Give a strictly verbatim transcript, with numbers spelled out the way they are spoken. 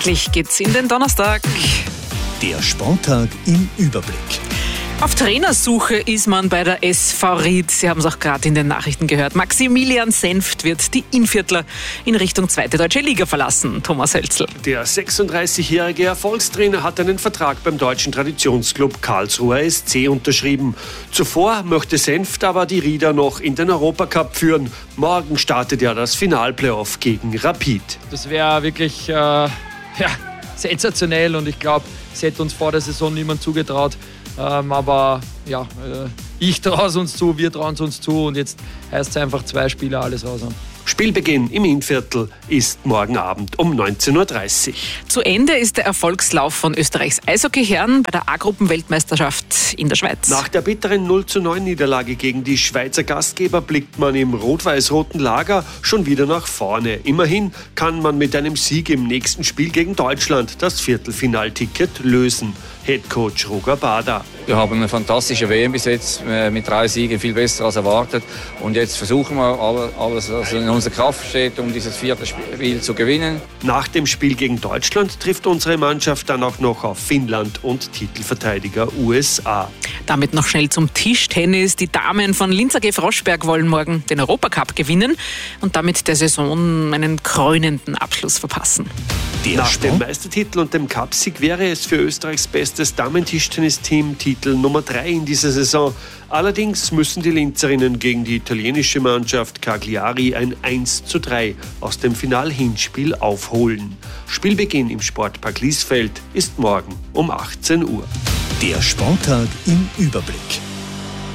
Endlich geht's in den Donnerstag. Der Sporttag im Überblick. Auf Trainersuche ist man bei der S V Ried. Sie haben es auch gerade in den Nachrichten gehört. Maximilian Senft wird die Innviertler in Richtung zweite deutsche Liga verlassen. Thomas Hölzl. Der sechsunddreißigjährige Erfolgstrainer hat einen Vertrag beim deutschen Traditionsclub Karlsruher S C unterschrieben. Zuvor möchte Senft aber die Rieder noch in den Europacup führen. Morgen startet ja das Finalplayoff gegen Rapid. Das wäre wirklich äh, ja, sensationell und ich glaube, es hätte uns vor der Saison niemand zugetraut. Ähm, aber ja, äh, ich traue es uns zu, wir trauen es uns zu und jetzt heißt es einfach zwei Spiele, alles raus haben. Spielbeginn im Innviertel ist morgen Abend um neunzehn Uhr dreißig. Zu Ende ist der Erfolgslauf von Österreichs Eishockeyherren bei der A-Gruppen-Weltmeisterschaft in der Schweiz. Nach der bitteren null zu neun Niederlage gegen die Schweizer Gastgeber blickt man im rot-weiß-roten Lager schon wieder nach vorne. Immerhin kann man mit einem Sieg im nächsten Spiel gegen Deutschland das Viertelfinalticket lösen. Headcoach Roger Bader. Wir haben eine fantastische W M bis jetzt mit drei Siegen, viel besser als erwartet. Und jetzt versuchen wir alles, was in unserer Kraft steht, um dieses vierte Spiel zu gewinnen. Nach dem Spiel gegen Deutschland trifft unsere Mannschaft dann auch noch auf Finnland und Titelverteidiger U S A. Damit noch schnell zum Tischtennis. Die Damen von Linz A G Froschberg wollen morgen den Europacup gewinnen und damit der Saison einen krönenden Abschluss verpassen. Der Nach dem Meistertitel und dem Cupsieg wäre es für Österreichs bestes Damen-Tischtennisteam Titel Nummer drei in dieser Saison. Allerdings müssen die Linzerinnen gegen die italienische Mannschaft Cagliari ein eins zu drei aus dem Final-Hinspiel aufholen. Spielbeginn im Sportpark Liesfeld ist morgen um achtzehn Uhr. Der Sporttag im Überblick.